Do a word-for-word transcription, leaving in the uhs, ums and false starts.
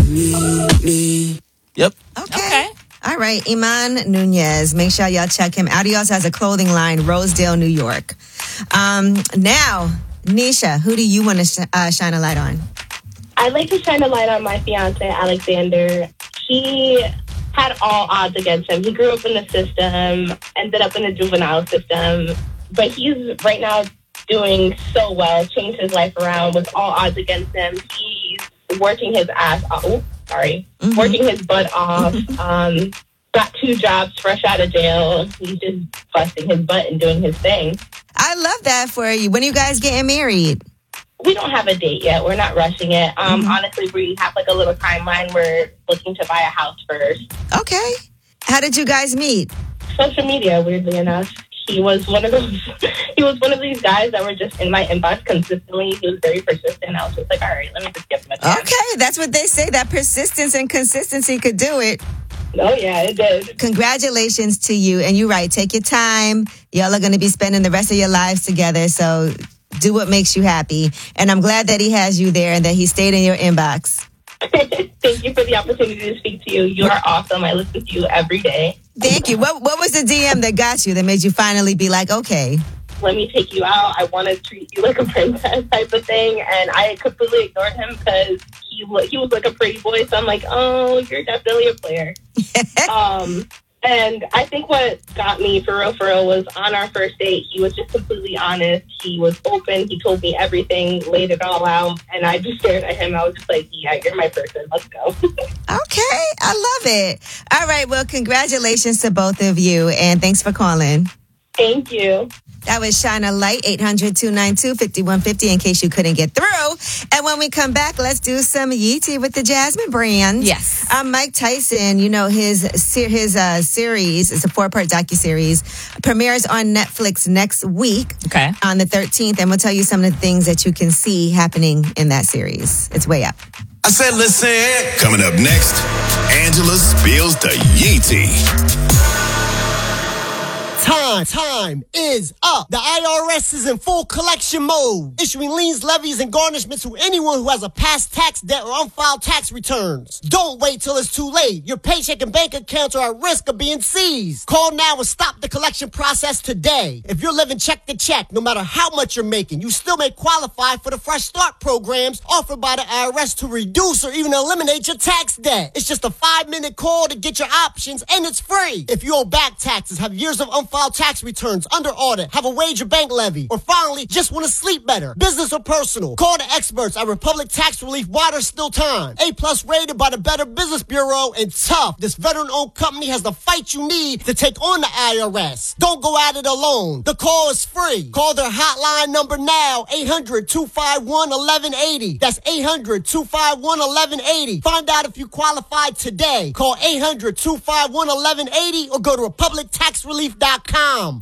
Yep. Okay. Okay. All right, Iman Nunez. Make sure y'all check him out. He also has a clothing line, Rosedale, New York. Um, now, Nisha, who do you want to sh- uh, shine a light on? I'd like to shine a light on my fiance, Alexander. He had all odds against him. He grew up in the system, ended up in the juvenile system, but he's right now doing so well, changed his life around with all odds against him. He's working his ass off. Oh, sorry. Mm-hmm. Working his butt off. Um, got two jobs fresh out of jail. He's just busting his butt and doing his thing. I love that for you. When are you guys getting married? We don't have a date yet. We're not rushing it. Um, mm-hmm. Honestly, we have like a little timeline. We're looking to buy a house first. Okay. How did you guys meet? Social media, weirdly enough. He was one of those. He was one of these guys that were just in my inbox consistently. He was very persistent. I was just like, all right, let me just give him a chance. Okay, that's what they say. That persistence and consistency could do it. Oh yeah, it did. Congratulations to you. And you're right. Take your time. Y'all are going to be spending the rest of your lives together. So do what makes you happy. And I'm glad that he has you there and that he stayed in your inbox. Thank you for the opportunity to speak to you. You are awesome. I listen to you every day. Thank you. What What was the D M that got you, that made you finally be like, okay, let me take you out. I want to treat you like a princess type of thing. And I completely ignored him because he, he was like a pretty boy. So I'm like, oh, you're definitely a player. um, and I think what got me for real, for real was on our first date, he was just completely honest. He was open. He told me everything, laid it all out. And I just stared at him. I was just like, yeah, you're my person. Let's go. Okay. I love it. All right. Well, congratulations to both of you. And thanks for calling. Thank you. That was Shine a Light, eight hundred, two nine two, five one five zero in case you couldn't get through. And when we come back, let's do some Yeetie with the Jasmine brand. Yes. Um, Mike Tyson, you know, his his uh, series, it's a four-part docuseries, premieres on Netflix next week. Okay. On the thirteenth. And we'll tell you some of the things that you can see happening in that series. It's way up. I said, listen. Coming up next, Angela spills the Yeetie. Time, time is up. The I R S is in full collection mode, issuing liens, levies, and garnishments to anyone who has a past tax debt or unfiled tax returns. Don't wait till it's too late. Your paycheck and bank accounts are at risk of being seized. Call now and stop the collection process today. If you're living check to check, no matter how much you're making, you still may qualify for the Fresh Start programs offered by the I R S to reduce or even eliminate your tax debt. It's just a five-minute call to get your options, and it's free. If you owe back taxes, have years of unfiled tax returns, under audit, have a wage or bank levy, or finally just want to sleep better, business or personal, call the experts at Republic Tax Relief while there's still time. A plus rated by the Better Business Bureau, and tough. This veteran-owned company has the fight you need to take on the I R S. Don't go at it alone. The call is free. Call their hotline number now, eight hundred, two five one, one one eight zero. That's eight hundred, two five one, one one eight zero. Find out if you qualify today. Call eight hundred, two five one, one one eight zero or go to republic tax relief dot com.